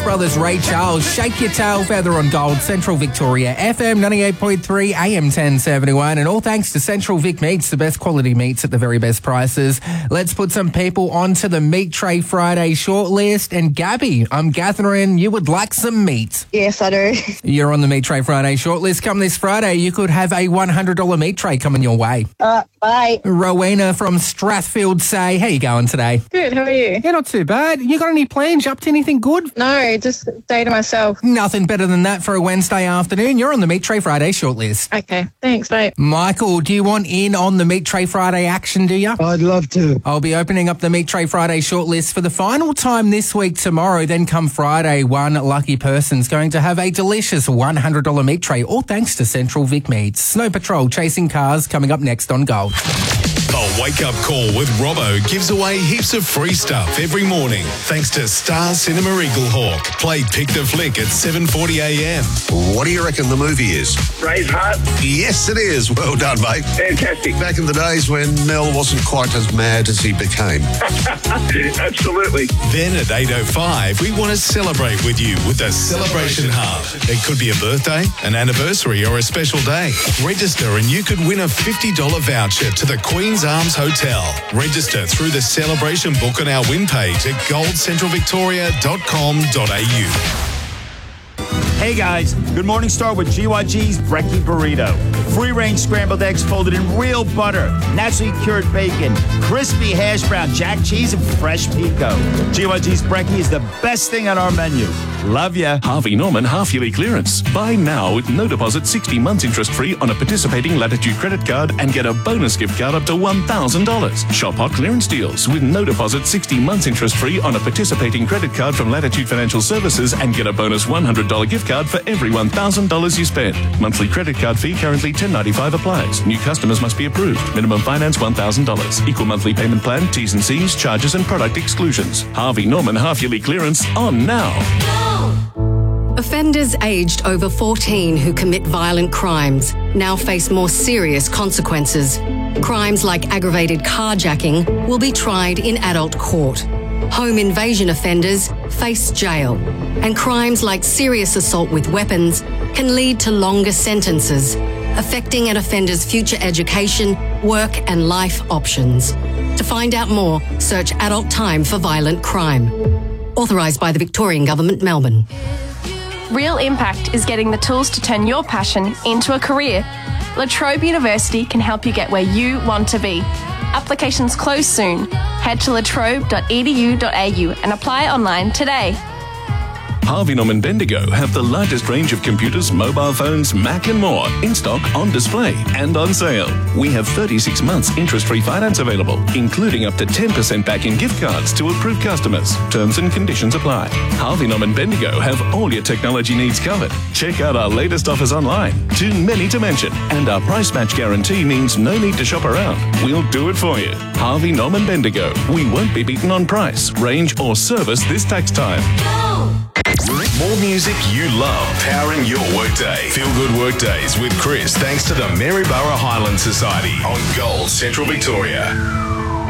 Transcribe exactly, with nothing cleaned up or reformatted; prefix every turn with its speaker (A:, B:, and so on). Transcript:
A: Jonas Brothers, Ray Charles, Shake Your Tail Feather on Gold, Central Victoria, F M ninety-eight point three, A M ten seventy-one, and all thanks to Central Vic Meats, the best quality meats at the very best prices. Let's put some people onto the Meat Tray Friday shortlist. And Gabby, I'm gathering you would like some meat.
B: Yes, I do.
A: You're on the Meat Tray Friday shortlist. Come this Friday, you could have a one hundred dollars meat tray coming your way.
B: Uh, bye.
A: Rowena from Strathfield say, how you going today?
B: Good, how are you?
A: Yeah, not too bad. You got any plans? You up to anything good?
B: No, just day to myself.
A: Nothing better than that for a Wednesday afternoon. You're on the Meat Tray Friday shortlist.
B: Okay, thanks, mate.
A: Michael, do you want in on the Meat Tray Friday action, do you?
C: I'd love to.
A: I'll be opening up the Meat Tray Friday shortlist for the final time this week tomorrow. Then come Friday, one lucky person's going to have a delicious one hundred dollars meat tray, all thanks to Central Vic Meats. Snow Patrol Chasing Cars coming up next on Gold.
D: The Wake Up Call with Robbo gives away heaps of free stuff every morning thanks to Star Cinema Eaglehawk. Play Pick the Flick at seven forty a m.
E: What do you reckon the movie is?
F: Braveheart.
E: Yes, it is. Well done, mate.
F: Fantastic.
E: Back in the days when Mel wasn't quite as mad as he became.
F: Absolutely.
D: Then at eight oh five, we want to celebrate with you with the Celebration Hub. It could be a birthday, an anniversary, or a special day. Register and you could win a fifty dollars voucher to the Queen's Arms Hotel. Register through the celebration book on our win page at gold central victoria dot com dot a u.
G: Hey guys, good morning start with G Y G's Brekkie Burrito. Free-range scrambled eggs folded in real butter, naturally cured bacon, crispy hash brown, jack cheese, and fresh pico. G Y G's Brekkie is the best thing on our menu. Love ya.
H: Harvey Norman half-yearly clearance. Buy now with no deposit, sixty months interest-free on a participating Latitude credit card and get a bonus gift card up to one thousand dollars. Shop hot clearance deals with no deposit, sixty months interest-free on a participating credit card from Latitude Financial Services and get a bonus one hundred dollars gift card for every one thousand dollars you spend. Monthly credit card fee currently ten ninety-five applies. New customers must be approved. Minimum finance one thousand dollars. Equal monthly payment plan, T's and C's, charges and product exclusions. Harvey Norman half-yearly clearance on now.
I: Offenders aged over fourteen who commit violent crimes now face more serious consequences. Crimes like aggravated carjacking will be tried in adult court. Home invasion offenders face jail. And crimes like serious assault with weapons can lead to longer sentences, affecting an offender's future education, work and life options. To find out more, search Adult Time for Violent Crime. Authorised by the Victorian Government, Melbourne.
J: Real Impact is getting the tools to turn your passion into a career. La Trobe University can help you get where you want to be. Applications close soon. Head to latrobe dot e d u dot a u and apply online today.
H: Harvey Norman Bendigo have the largest range of computers, mobile phones, Mac and more in stock, on display and on sale. We have thirty-six months interest-free finance available, including up to ten percent back in gift cards to approved customers. Terms and conditions apply. Harvey Norman Bendigo have all your technology needs covered. Check out our latest offers online. Too many to mention. And our price match guarantee means no need to shop around. We'll do it for you. Harvey Norman Bendigo. We won't be beaten on price, range or service this tax time.
D: More music you love, powering your workday. Feel Good Workdays with Chris, thanks to the Maryborough Highland Society on Gold Central Victoria.